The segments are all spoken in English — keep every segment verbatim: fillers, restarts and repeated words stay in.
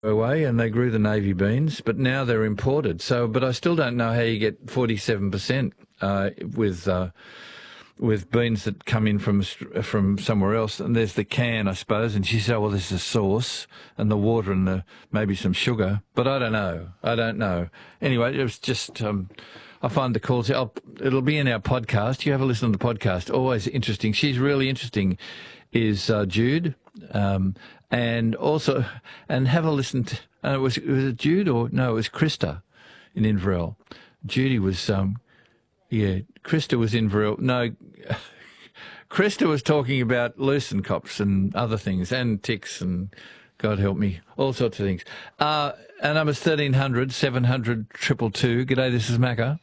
away and they grew the navy beans, but now they're imported. So, but I still don't know how you get forty-seven percent uh, with uh, with beans that come in from from somewhere else. And there's the can, I suppose. And she said, "Well, there's the sauce and the water and the maybe some sugar." But I don't know. I don't know. Anyway, it was just. Um, I find the calls. I'll, it'll be in our podcast. You have a listen to the podcast. Always interesting. She's really interesting. Is uh, Jude. Um, And also, and have a listen to, uh, was, was it Jude or, no, it was Krista in Inverell. Judy was, um, yeah, Krista was in Inverell. No, Krista was talking about leucin cops and other things and ticks and, God help me, all sorts of things. Uh, our number's thirteen hundred, seven hundred, two two two. G'day, this is Macca.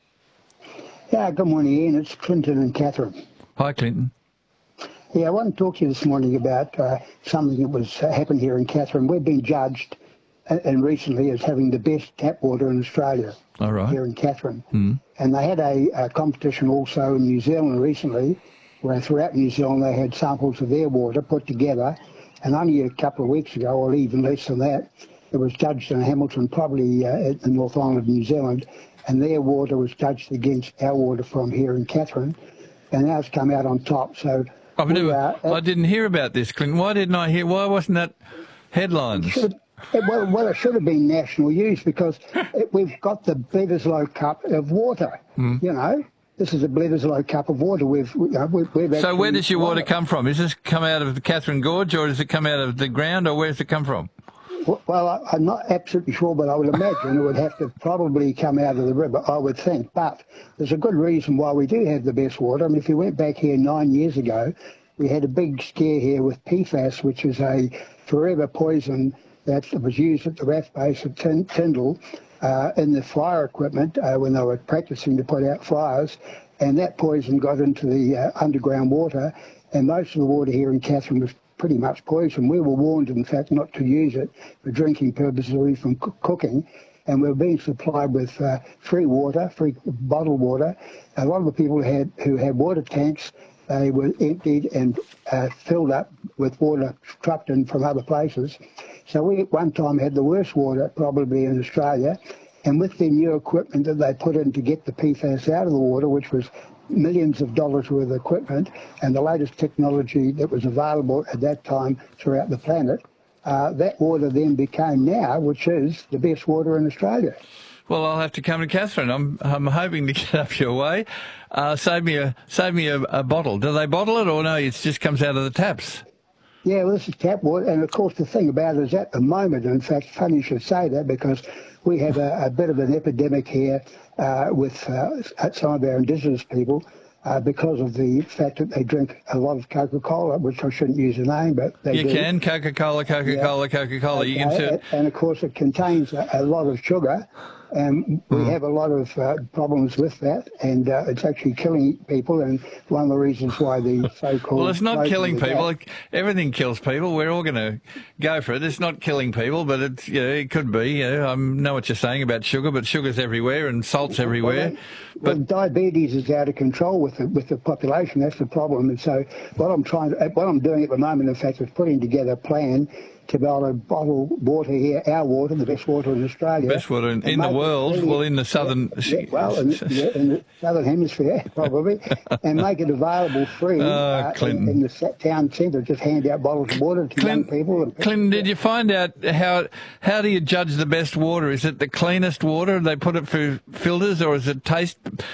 Yeah, good morning, Ian. It's Clinton and Catherine. Hi, Clinton. Yeah, I want to talk to you this morning about uh, something that was uh, happened here in Catherine. We've been judged, uh, and recently, as having the best tap water in Australia. All right. Here in Catherine. Mm. And they had a, a competition also in New Zealand recently, where throughout New Zealand they had samples of their water put together, and only a couple of weeks ago, or even less than that, it was judged in Hamilton, probably uh, at the North Island of New Zealand, and their water was judged against our water from here in Catherine, and ours come out on top. So. I've never, uh, I didn't hear about this, Clinton. Why didn't I hear? Why wasn't that headlines? It should, it, well, well, it should have been national use because it, we've got the Bledisloe Cup of water. Mm. You know, this is a Bledisloe Cup of water. We've, you know, we've, we've so where does your water come from? Does this come out of the Catherine Gorge, or does it come out of the ground, or where does it come from? Well, I, I'm not absolutely sure, but I would imagine it would have to probably come out of the river, I would think. But there's a good reason why we do have the best water. I mean, if you went back here nine years ago, we had a big scare here with P FAS, which is a forever poison that was used at the R A F base at Tyndall uh, in the fire equipment uh, when they were practicing to put out fires. And that poison got into the uh, underground water, and most of the water here in Catherine was pretty much poison. We were warned, in fact, not to use it for drinking purposes or even co cooking. And we were being supplied with uh, free water, free bottled water. A lot of the people who had, who had water tanks, they were emptied and uh, filled up with water trucked in from other places. So we at one time had the worst water probably in Australia. And with the new equipment that they put in to get the P FAS out of the water, which was millions of dollars worth of equipment, and the latest technology that was available at that time throughout the planet, uh, that water then became now, which is the best water in Australia. Well, I'll have to come to Catherine. I'm I'm hoping to get up your way. Uh, save me a save me a, a bottle. Do they bottle it, or no? It just comes out of the taps. Yeah, well, this is tap water, and of course the thing about it is at the moment, and in fact, funny you should say that because we have a, a bit of an epidemic here uh, with uh, some of our Indigenous people uh, because of the fact that they drink a lot of Coca-Cola, which I shouldn't use the name, but they you do. can Coca-Cola, Coca-Cola, yeah. Coca-Cola. Okay. You can say, and of course it contains a, a lot of sugar. And we mm. have a lot of uh, problems with that, and uh, it's actually killing people, and one of the reasons why the so-called... Well, it's not killing people. It, everything kills people. We're all going to go for it. It's not killing people, but it's, you know, it could be. You know, I know what you're saying about sugar, but sugar's everywhere and salt's everywhere. Well, but well, diabetes is out of control with the, with the population. That's the problem. And so what I'm trying to, what I'm doing at the moment, in fact, is putting together a plan to be able to bottle water here, our water, the best water in Australia. Best water in, in the world, really, well, in the southern... Yeah, well, in, yeah, in the southern hemisphere, probably, and make it available free uh, uh, in, in the town centre, just hand out bottles of water to Clint, young people. And Clinton, did you find out how how do you judge the best water? Is it the cleanest water? They put it through filters, or is it taste...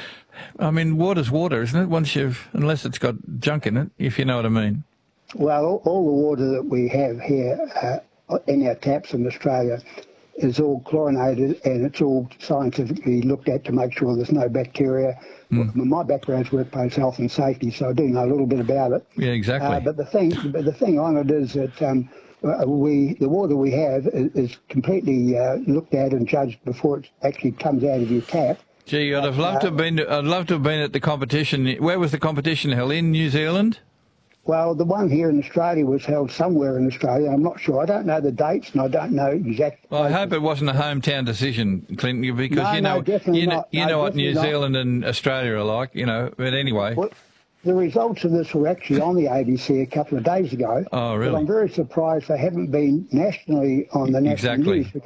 I mean, water's water, isn't it? Once you've... Unless it's got junk in it, if you know what I mean. Well, all, all the water that we have here uh, in our taps in Australia is all chlorinated, and it's all scientifically looked at to make sure there's no bacteria. Mm. My background's workplace health and safety, so I do know a little bit about it. Yeah, exactly. Uh, but the thing, but the thing on it is that um, we, the water we have is, is completely uh, looked at and judged before it actually comes out of your tap. Gee, I'd have loved uh, to have been. To, I'd love to have been at the competition. Where was the competition held? In New Zealand? Well, the one here in Australia was held somewhere in Australia. I'm not sure. I don't know the dates, and I don't know exactly. Well, I hope it wasn't a hometown decision, Clinton, because no, you know, no, definitely you know, not. you no, know what New not. Zealand and Australia are like, you know. But anyway. Well, the results of this were actually on the A B C a couple of days ago. Oh, But really? I'm very surprised they haven't been nationally on the national Exactly. news.